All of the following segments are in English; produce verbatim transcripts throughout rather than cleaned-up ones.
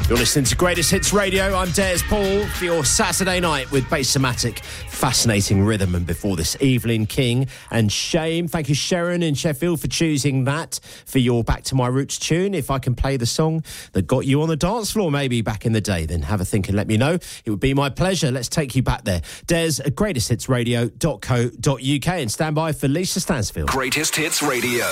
You're listening to Greatest Hits Radio. I'm Des Paul for your Saturday night with Bass-O-Matic, fascinating rhythm. And before this, Evelyn King and Shame. Thank you, Sharon in Sheffield, for choosing that for your Back to My Roots tune. If I can play the song that got you on the dance floor maybe back in the day, then have a think and let me know. It would be my pleasure. Let's take you back there. Des at greatest hits radio dot co dot uk and stand by for Lisa Stansfield. Greatest Hits Radio.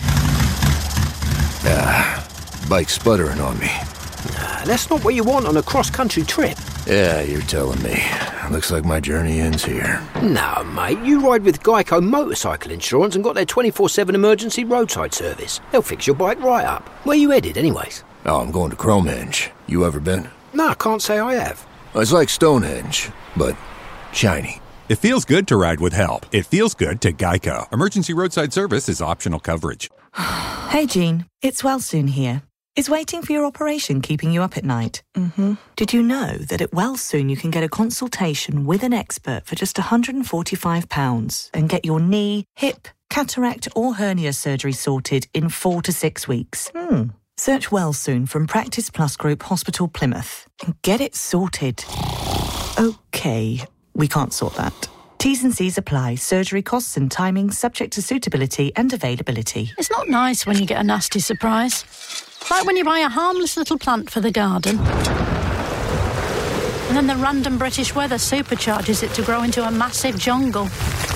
Ah, bike's sputtering on me. Nah, that's not what you want on a cross-country trip. Yeah, you're telling me. Looks like my journey ends here. No, mate, you ride with Geico Motorcycle Insurance and got their twenty-four seven emergency roadside service. They'll fix your bike right up. Where you headed, anyways? Oh, I'm going to Cromhenge. You ever been? No, I can't say I have. It's like Stonehenge, but shiny. It feels good to ride with help. It feels good to Geico. Emergency roadside service is optional coverage. Hey, Jean. It's Wellsoon here. Is waiting for your operation keeping you up at night? Mm-hmm. Did you know that at Wellsoon you can get a consultation with an expert for just one hundred forty-five pounds and get your knee, hip, cataract or hernia surgery sorted in four to six weeks? Hmm. Search Wellsoon from Practice Plus Group Hospital Plymouth and get it sorted. Okay, we can't sort that. T's and C's apply. Surgery costs and timing subject to suitability and availability. It's not nice when you get a nasty surprise. Like when you buy a harmless little plant for the garden. And then the random British weather supercharges it to grow into a massive jungle.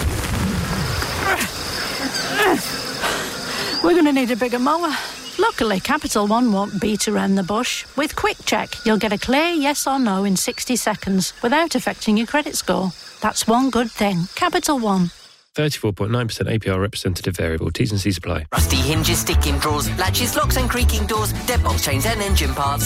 We're going to need a bigger mower. Luckily, Capital One won't beat around the bush. With Quick Check, you'll get a clear yes or no in sixty seconds without affecting your credit score. That's one good thing. Capital One. thirty-four point nine percent A P R representative variable. T's and C's apply. Rusty hinges, sticking drawers, latches, locks and creaking doors, deadbolts, chains and engine parts.